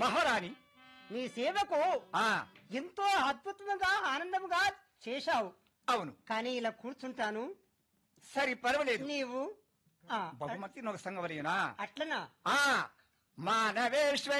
మహారాణి, నీ సేవకు ఆ ఎంతో అద్భుతంగా ఆనందంగా చేశావు. అవును, కానీ ఇలా కూర్చుంటాను. సరి పర్వాలేదు. నీవు బహుమతి నొక సంగవరేనా అట్లనా? మానవేశ్వరి